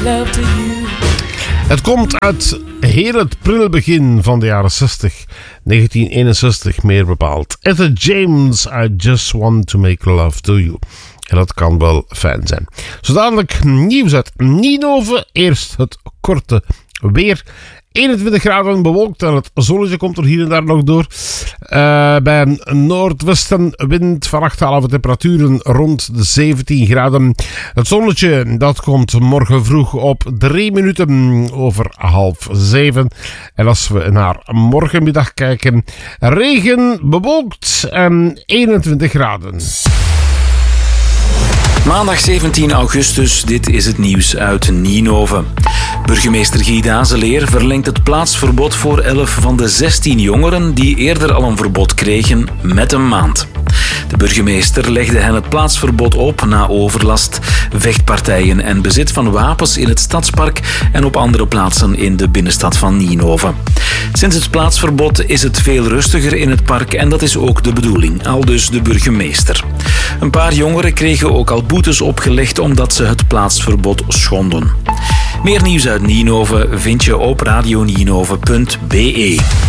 love to you. Het komt uit heel het prille begin van de jaren 60, 1961 meer bepaald. Etta James, I Just Want To Make Love To You. En dat kan wel fijn zijn. Zo dadelijk nieuws uit Ninove. Eerst het korte weer. 21 graden bewolkt en het zonnetje komt er hier en daar nog door. Bij een noordwestenwind vannacht halen we temperaturen rond de 17 graden. Het zonnetje dat komt morgen vroeg op 3 minuten over 6:30. En als we naar morgenmiddag kijken, regen, bewolkt en 21 graden. Maandag 17 augustus, dit is het nieuws uit Ninove. Burgemeester Guy Dazeleer verlengt het plaatsverbod voor 11 van de 16 jongeren die eerder al een verbod kregen met een maand. De burgemeester legde hen het plaatsverbod op na overlast, vechtpartijen en bezit van wapens in het stadspark en op andere plaatsen in de binnenstad van Ninove. Sinds het plaatsverbod is het veel rustiger in het park en dat is ook de bedoeling, aldus de burgemeester. Een paar jongeren kregen ook al boetes opgelegd omdat ze het plaatsverbod schonden. Meer nieuws uit Ninove vind je op radioninove.be.